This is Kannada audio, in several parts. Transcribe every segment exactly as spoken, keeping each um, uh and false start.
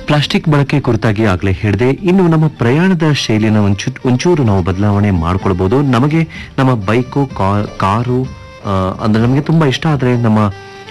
ಪ್ಲಾಸ್ಟಿಕ್ ಬಳಕೆ ಕುರಿತಾಗಿ ಆಗಲೇ ಹೇಳಿದೆ. ಇನ್ನು ನಮ್ಮ ಪ್ರಯಾಣದ ಶೈಲಿಯನ್ನು ಒಂಚೂ ಒಂಚೂರು ನಾವು ಬದಲಾವಣೆ ಮಾಡ್ಕೊಳ್ಬೋದು. ನಮಗೆ ನಮ್ಮ ಬೈಕು ಕಾರು ಅಂದರೆ ನಮಗೆ ತುಂಬ ಇಷ್ಟ, ಆದರೆ ನಮ್ಮ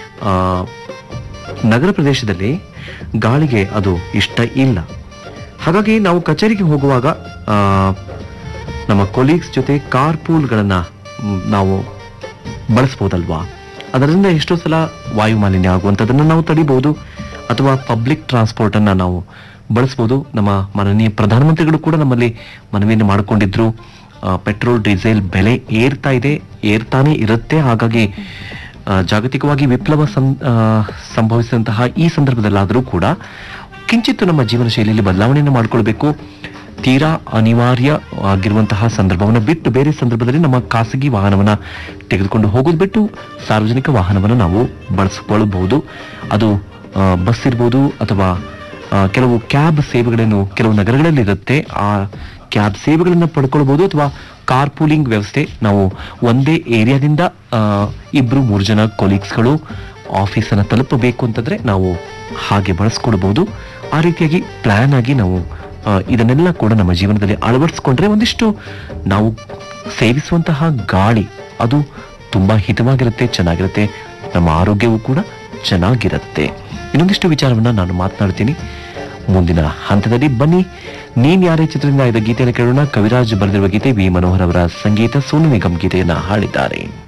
ನಗರ ಪ್ರದೇಶದಲ್ಲಿ ಗಾಳಿಗೆ ಅದು ಇಷ್ಟ ಇಲ್ಲ. ಹಾಗಾಗಿ ನಾವು ಕಚೇರಿಗೆ ಹೋಗುವಾಗ ನಮ್ಮ ಕೊಲೀಗ್ಸ್ ಜೊತೆ ಕಾರ್ ಪೂಲ್ಗಳನ್ನು ನಾವು ಬಳಸ್ಬೋದಲ್ವಾ. ಅದರಿಂದ ಎಷ್ಟೋ ಸಲ ವಾಯು ಮಾಲಿನ್ಯ ಆಗುವಂಥದ್ದನ್ನು ನಾವು ತಡಿಬಹುದು, ಅಥವಾ ಪಬ್ಲಿಕ್ ಟ್ರಾನ್ಸ್ಪೋರ್ಟ್ ಅನ್ನ ನಾವು ಬಳಸ್ಬೋದು. ನಮ್ಮ ಮಾನನೀಯ ಪ್ರಧಾನಮಂತ್ರಿಗಳು ಕೂಡ ನಮ್ಮಲ್ಲಿ ಮನವಿಯನ್ನು ಮಾಡಿಕೊಂಡಿದ್ರು. ಪೆಟ್ರೋಲ್ ಡೀಸೆಲ್ ಬೆಲೆ ಏರ್ತಾ ಇದೆ, ಏರ್ತಾನೆ ಇರುತ್ತೆ. ಹಾಗಾಗಿ ಜಾಗತಿಕವಾಗಿ ವಿಪ್ಲವ ಸಂಭವಿಸಿದಂತಹ ಈ ಸಂದರ್ಭದಲ್ಲಾದರೂ ಕೂಡ ಕಿಂಚಿತ್ತು ನಮ್ಮ ಜೀವನ ಶೈಲಿಯಲ್ಲಿ ಬದಲಾವಣೆಯನ್ನು ಮಾಡಿಕೊಳ್ಬೇಕು. ತೀರಾ ಅನಿವಾರ್ಯ ಆಗಿರುವಂತಹ ಸಂದರ್ಭವನ್ನು ಬಿಟ್ಟು ಬೇರೆ ಸಂದರ್ಭದಲ್ಲಿ ನಮ್ಮ ಖಾಸಗಿ ವಾಹನವನ್ನ ತೆಗೆದುಕೊಂಡು ಹೋಗೋದು ಬಿಟ್ಟು ಸಾರ್ವಜನಿಕ ವಾಹನವನ್ನು ನಾವು ಬಳಸಿಕೊಳ್ಳಬಹುದು. ಅದು ಬಸ್ ಇರ್ಬೋದು, ಅಥವಾ ಕೆಲವು ಕ್ಯಾಬ್ ಸೇವೆಗಳನ್ನು ಕೆಲವು ನಗರಗಳಲ್ಲಿ ಇರುತ್ತೆ, ಆ ಕ್ಯಾಬ್ ಸೇವೆಗಳನ್ನು ಪಡ್ಕೊಳ್ಬಹುದು. ಅಥವಾ ಕಾರ್ ಪೂಲಿಂಗ್ ವ್ಯವಸ್ಥೆ, ನಾವು ಒಂದೇ ಏರಿಯಾದಿಂದ ಇಬ್ರು ಮೂರು ಜನ ಕೊಲೀಗ್ಸ್ಗಳು ಆಫೀಸನ್ನು ತಲುಪಬೇಕು ಅಂತಂದ್ರೆ ನಾವು ಹಾಗೆ ಬಳಸ್ಕೊಳ್ಬಹುದು. ಆ ರೀತಿಯಾಗಿ ಪ್ಲಾನ್ ಆಗಿ ನಾವು ಇದನ್ನೆಲ್ಲ ಕೂಡ ನಮ್ಮ ಜೀವನದಲ್ಲಿ ಅಳವಡಿಸ್ಕೊಂಡ್ರೆ ಒಂದಿಷ್ಟು ನಾವು ಸೇವಿಸುವಂತಹ ಗಾಳಿ ಅದು ತುಂಬಾ ಹಿತವಾಗಿರುತ್ತೆ, ಚೆನ್ನಾಗಿರುತ್ತೆ. ನಮ್ಮ ಆರೋಗ್ಯವೂ ಕೂಡ ಚೆನ್ನಾಗಿರುತ್ತೆ. ಇನ್ನೊಂದಿಷ್ಟು ವಿಚಾರವನ್ನ ನಾನು ಮಾತನಾಡ್ತೀನಿ ಮುಂದಿನ ಹಂತದಲ್ಲಿ. ಬನ್ನಿ, ನೀನ್ ಯಾರೇ ಚಿತ್ರದಿಂದ ಆಯ್ದ ಗೀತೆಯನ್ನು ಕೇಳೋಣ. ಕವಿರಾಜ್ ಬರೆದಿರುವ ಗೀತೆ, ವಿ ಮನೋಹರ್ ಅವರ ಸಂಗೀತ, ಸೋನು ನಿಗಮ್ ಗೀತೆಯನ್ನ ಹಾಡಿದ್ದಾರೆ.